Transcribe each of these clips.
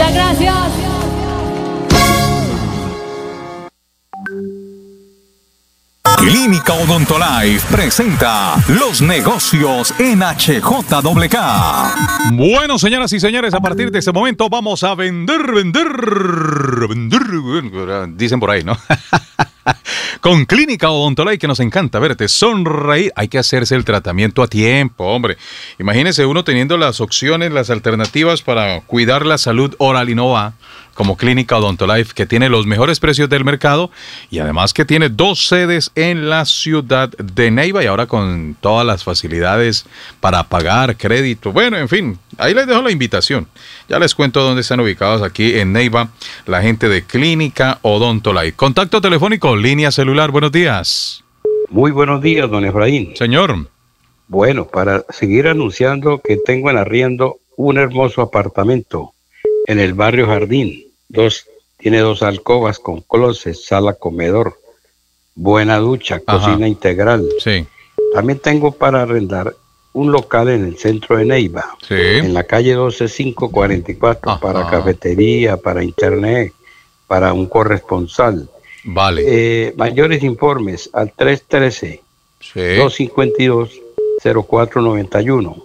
Muchas gracias. Clínica Odontolife presenta Los Negocios en HJWK. Bueno, señoras y señores, a partir de este momento vamos a vender, dicen por ahí, ¿no? Con Clínica Odontolife, que nos encanta verte sonreír. Hay que hacerse el tratamiento a tiempo, hombre. Imagínese uno teniendo las opciones, las alternativas para cuidar la salud oral y no va, como Clínica Odontolife, que tiene los mejores precios del mercado y además que tiene 2 sedes en la ciudad de Neiva y ahora con todas las facilidades para pagar crédito. Bueno, en fin, ahí les dejo la invitación. Ya les cuento dónde están ubicados aquí en Neiva la gente de Clínica Odontolife. Contacto telefónico, línea celular, buenos días. Muy buenos días, don Efraín. Señor. Bueno, para seguir anunciando que tengo en arriendo un hermoso apartamento en el barrio Jardín. Tiene 2 alcobas con closet, sala, comedor, buena ducha, cocina integral. Sí. También tengo para arrendar un local en el centro de Neiva, sí, en la calle 12544, para cafetería, para internet, para un corresponsal. Vale. Mayores informes al 313-252-0491.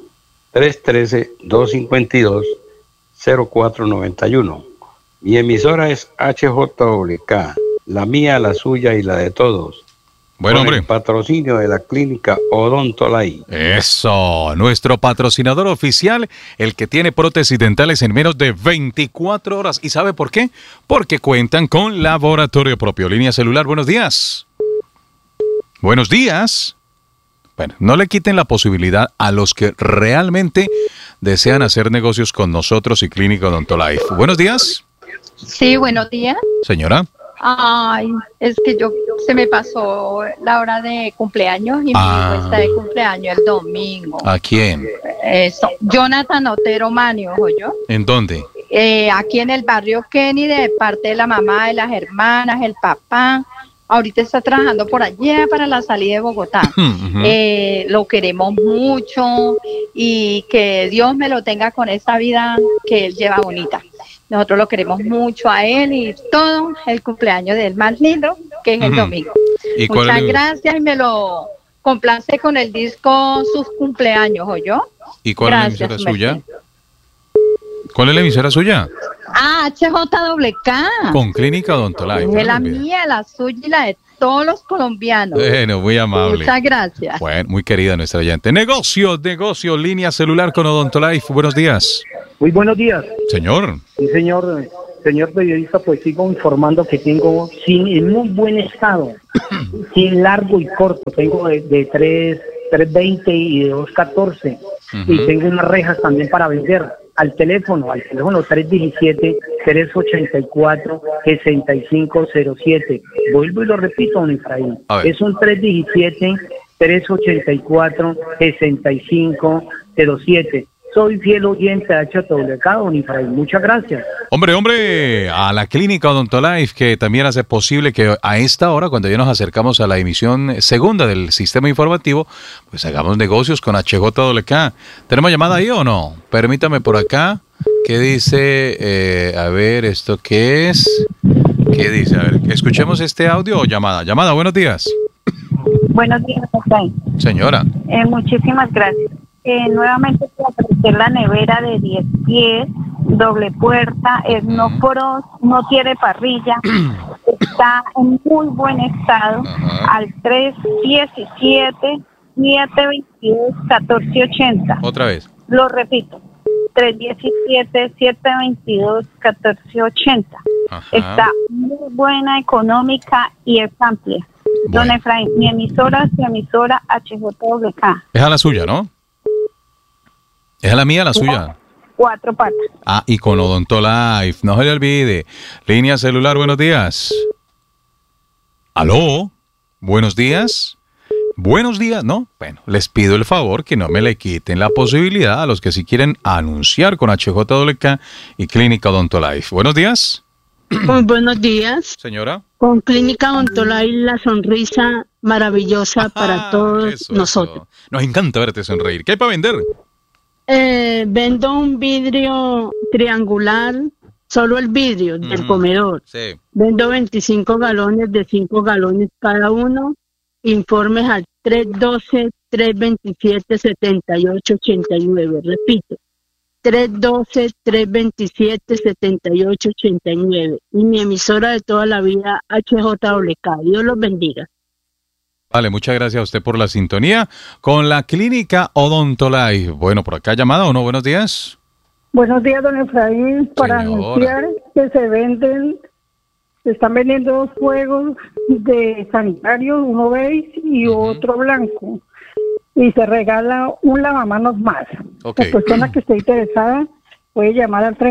313-252-0491. Mi emisora es HJWK, la mía, la suya y la de todos. Bueno, hombre. El patrocinio de la Clínica Odontolife. Eso, nuestro patrocinador oficial, el que tiene prótesis dentales en menos de 24 horas. ¿Y sabe por qué? Porque cuentan con laboratorio propio. Línea celular, buenos días. Buenos días. Bueno, no le quiten la posibilidad a los que realmente desean hacer negocios con nosotros y Clínica Odontolife. Buenos días. Sí, buenos días. Señora. Ay, es que se me pasó la hora de cumpleaños y mi hijo está de cumpleaños el domingo. ¿A quién? Jonathan Otero Manio, ¿oyó? ¿En dónde? Aquí en el barrio Kenny, de parte de la mamá, de las hermanas, el papá. Ahorita está trabajando por allá para la salida de Bogotá. Lo queremos mucho y que Dios me lo tenga con esa vida que él lleva bonita. Nosotros lo queremos mucho a él y todo el cumpleaños del más lindo, que es el domingo. Muchas gracias y me lo complace con el disco Sus Cumpleaños, ¿oyó? ¿Y cuál es la emisora suya? ¿Cuál es la emisora suya? HJWK. Con Clínica Odontolife. Es la mía, la suya y la de todos los colombianos. Bueno, muy amable. Muchas gracias. Bueno, muy querida nuestra oyente. Negocio, línea celular con Odontolife. Buenos días. Muy buenos días. Señor. Sí, señor periodista, pues sigo informando que tengo en muy buen estado, sin largo y corto. Tengo de 320 y de 214. Y tengo unas rejas también para vender. Al teléfono 317-384-6507. Vuelvo y lo repito, don Efraín. Es un 317-384-6507. Soy fiel oyente de HJWK, don Efraín. Muchas gracias. Hombre, a la Clínica Odontolife, que también hace posible que a esta hora, cuando ya nos acercamos a la emisión segunda del sistema informativo, pues hagamos negocios con HJWK. ¿Tenemos llamada ahí o no? Permítame por acá. ¿Qué dice? A ver, ¿esto qué es? ¿Qué dice? A ver, escuchemos este audio o llamada. Llamada, buenos días. Buenos días, Efraín. Señora. Muchísimas gracias. Nuevamente te ofrecer la nevera de 10 pies, doble puerta, es no frost, no tiene parrilla, está en muy buen estado. Al 317-722-1480. Otra vez. Lo repito, 317-722-1480. Está muy buena, económica y es amplia. Bueno. Don Efraín, mi emisora HJWK. Es a la suya, ¿no? ¿Es a la mía, la suya? 4 patas. Y con Odontolife, no se le olvide. Línea celular, buenos días. ¿Aló? ¿Buenos días? ¿Buenos días? No, bueno, les pido el favor que no me le quiten la posibilidad a los que sí quieren anunciar con HJWK y Clínica Odontolife. Buenos días. Muy buenos días. Señora. Con Clínica Odontolife, la sonrisa maravillosa para todos nosotros. Nos encanta verte sonreír. ¿Qué hay para vender? Vendo un vidrio triangular solo el vidrio del comedor. Sí. Vendo 25 galones de 5 galones cada uno. Informes al 312-327-7889. Repito, 312-327-7889. Y mi emisora de toda la vida, HJWK. Dios los bendiga. Vale, muchas gracias a usted por la sintonía con la Clínica Odontolife. Bueno, por acá llamada, ¿o no? Buenos días. Buenos días, don Efraín. Para anunciar que se están vendiendo 2 juegos de sanitarios, uno beige y otro blanco. Y se regala un lavamanos más. Okay. La persona que esté interesada puede llamar al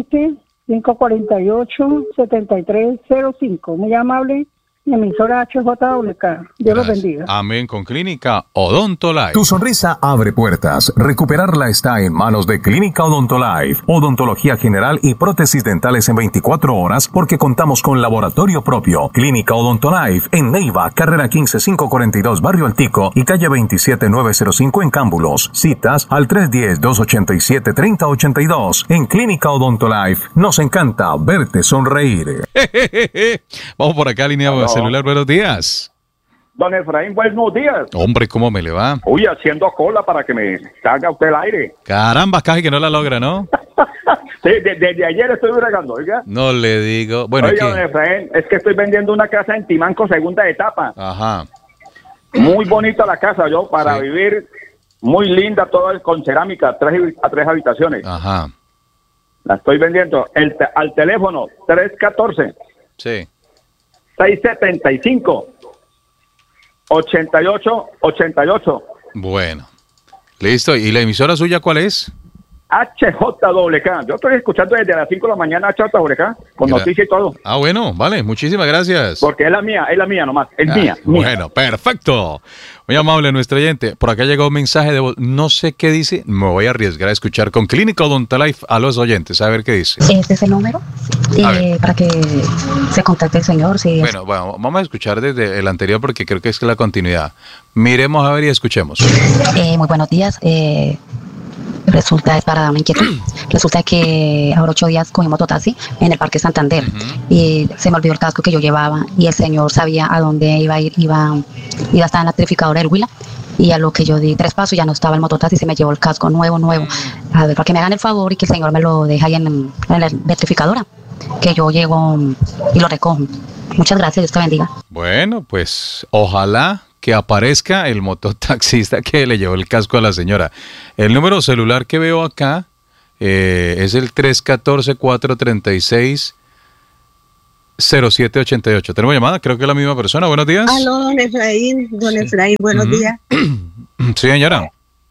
315-548-7305. Muy amable. Mi emisora HJWK. Dios los bendiga. Amén. Con Clínica Odontolife. Tu sonrisa abre puertas. Recuperarla está en manos de Clínica Odontolife. Odontología general y prótesis dentales en 24 horas porque contamos con laboratorio propio. Clínica Odontolife en Neiva, carrera 15542, Barrio Altico y calle 27905 en Cámbulos. Citas al 310-287-3082. En Clínica Odontolife nos encanta verte sonreír. Vamos por acá, línea celular. Buenos días. Don Efraín, buenos días. Hombre, ¿cómo me le va? Uy, haciendo cola para que me salga usted el aire. Caramba, casi que no la logra, ¿no? Sí, desde ayer estoy bregando, oiga. No le digo. Bueno, oiga, don Efraín, es que estoy vendiendo una casa en Timanco, segunda etapa. Ajá. Muy bonita la casa, yo, para vivir, muy linda, toda con cerámica, 3 habitaciones. Ajá. La estoy vendiendo al teléfono 314. Sí. 675-8888. Bueno, listo. ¿Y la emisora suya cuál es? HJWK. Yo estoy escuchando desde las 5 de la mañana HJWK, con noticias y todo. Ah, bueno, vale, muchísimas gracias. Porque es la mía nomás, es mía. Bueno, perfecto. Muy amable nuestro oyente. Por acá llegó un mensaje de voz. No sé qué dice, me voy a arriesgar a escuchar con Clínica Odontolife a los oyentes, a ver qué dice. Este es el número para que se contacte el señor. Si bueno, vamos a escuchar desde el anterior porque creo que es la continuidad. Miremos a ver y escuchemos. Muy buenos días. Resulta, es para dar una inquietud. Resulta que ahora 8 días cogí mototaxi en el Parque Santander y se me olvidó el casco que yo llevaba y el señor sabía a dónde iba a ir, iba a estar en la electrificadora del Huila y a lo que yo di 3 pasos ya no estaba el mototaxi y se me llevó el casco nuevo. A ver, para que me hagan el favor y que el señor me lo deje ahí en la electrificadora, que yo llego y lo recojo. Muchas gracias, Dios te bendiga. Bueno, pues ojalá que aparezca el mototaxista que le llevó el casco a la señora. El número celular que veo acá es el 314-436-0788. ¿Tenemos llamada? Creo que es la misma persona. Buenos días. Aló, don Efraín, buenos días. Sí, señora.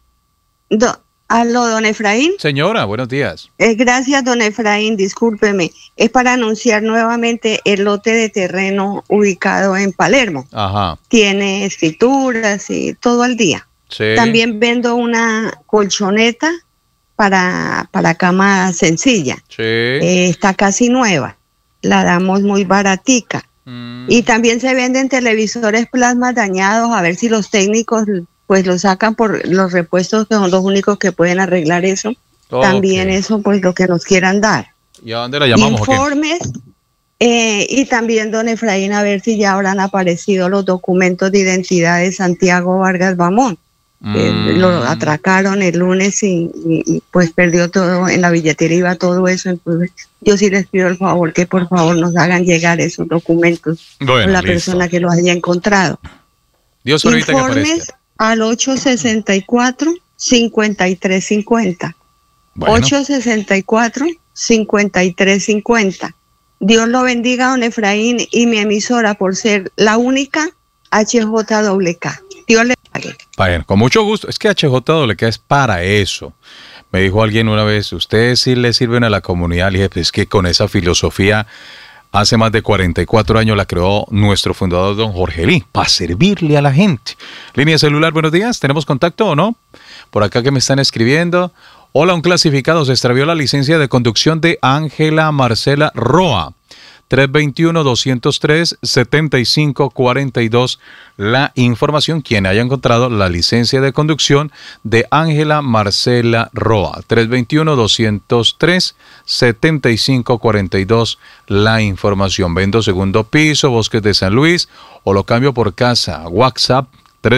Aló, don Efraín. Señora, buenos días. Gracias, don Efraín, discúlpeme. Es para anunciar nuevamente el lote de terreno ubicado en Palermo. Ajá. Tiene escrituras y todo al día. Sí. También vendo una colchoneta para cama sencilla. Sí. Está casi nueva. La damos muy baratica. Y también se venden televisores plasma dañados, a ver si los técnicos pues lo sacan por los repuestos, que son los únicos que pueden arreglar eso. También eso, pues lo que nos quieran dar. ¿Y a dónde la llamamos? Informes, y también, don Efraín, a ver si ya habrán aparecido los documentos de identidad de Santiago Vargas Bamón. Lo atracaron el lunes y pues perdió todo, en la billetera iba todo eso. Entonces, yo sí les pido el favor que por favor nos hagan llegar esos documentos con la persona que los haya encontrado. Dios permita que aparezca. Al 864-5350. Bueno. 864-5350. Dios lo bendiga, don Efraín, y mi emisora por ser la única HJWK. Dios le pague. Bueno, con mucho gusto. Es que HJWK es para eso. Me dijo alguien una vez, ustedes sí le sirven a la comunidad. Le dije, pues es que con esa filosofía hace más de 44 años la creó nuestro fundador, don Jorge Lee, para servirle a la gente. Línea celular, buenos días. ¿Tenemos contacto o no? Por acá que me están escribiendo. Hola, un clasificado. Se extravió la licencia de conducción de Ángela Marcela Roa. 321-203-7542. La información, quien haya encontrado la licencia de conducción de Ángela Marcela Roa. 321-203-7542. La información. Vendo segundo piso, Bosques de San Luis, o lo cambio por casa. WhatsApp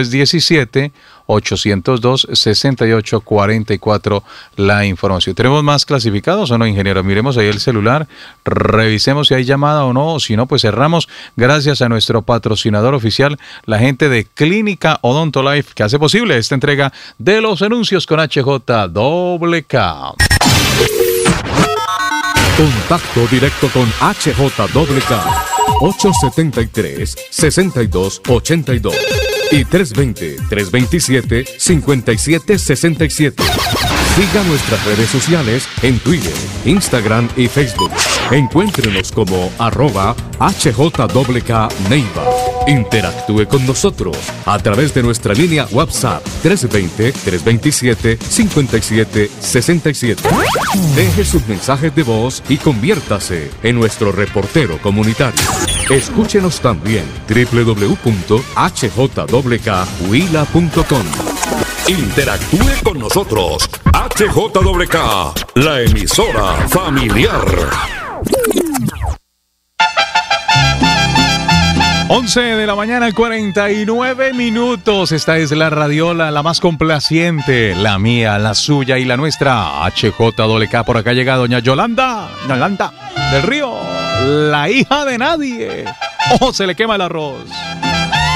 317-802-6844, la información. ¿Tenemos más clasificados o no, ingeniero? Miremos ahí el celular, revisemos si hay llamada o no, o si no, pues cerramos. Gracias a nuestro patrocinador oficial, la gente de Clínica Odontolife, que hace posible esta entrega de los anuncios con HJWK. Contacto directo con HJWK 873-6282 y 320-327-5767. Siga nuestras redes sociales en Twitter, Instagram y Facebook. Encuéntrenos como @HJWK Neiva. Interactúe con nosotros a través de nuestra línea WhatsApp 320-327-5767. Deje sus mensajes de voz y conviértase en nuestro reportero comunitario. Escúchenos también www.hjwkhuila.com. Interactúe con nosotros. HJWK, la emisora familiar. 11 de la mañana, 49 minutos. Esta es la radiola, la más complaciente, la mía, la suya y la nuestra. HJWK, por acá llega doña Yolanda del Río, la hija de nadie. ¡Oh, se le quema el arroz!